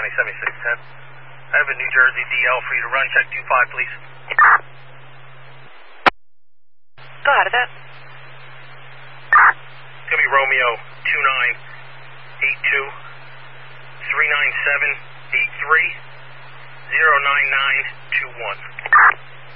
County 7610. I have a New Jersey DL for you to run. Check 25, please. Go ahead with that. It's going to be Romeo 2982 397 83 09921.